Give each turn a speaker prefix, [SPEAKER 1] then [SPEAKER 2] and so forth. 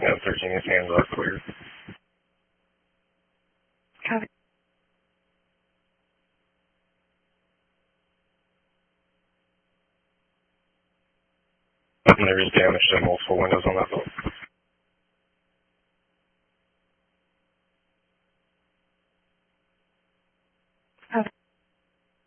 [SPEAKER 1] Net 13, his hands are clear.
[SPEAKER 2] Copy.
[SPEAKER 1] And there is damage to multiple windows on that boat.